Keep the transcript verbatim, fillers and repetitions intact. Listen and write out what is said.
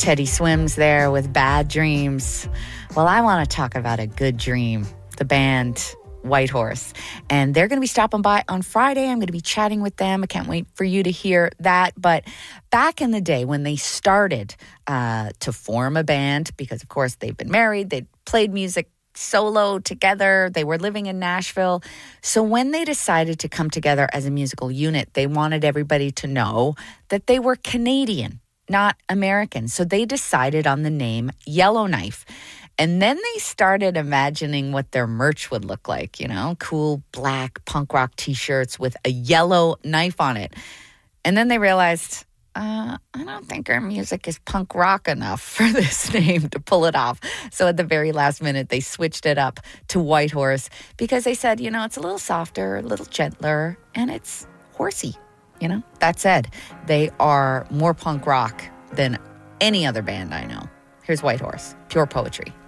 Teddy Swims there with Bad Dreams. Well, I want to talk about a good dream, the band Whitehorse. And they're going to be stopping by on Friday. I'm going to be chatting with them. I can't wait for you to hear that. But back in the day when they started uh, to form a band, because of course they've been married, they played music solo together, they were living in Nashville. So when they decided to come together as a musical unit, they wanted everybody to know that they were Canadian, not American. So they decided on the name Yellowknife. And then they started imagining what their merch would look like, you know, cool black punk rock t-shirts with a yellow knife on it. And then they realized, uh, I don't think our music is punk rock enough for this name to pull it off. So at the very last minute, they switched it up to Whitehorse because they said, you know, it's a little softer, a little gentler, and it's horsey, you know. That said, they are more punk rock than any other band I know. Here's Whitehorse, pure poetry.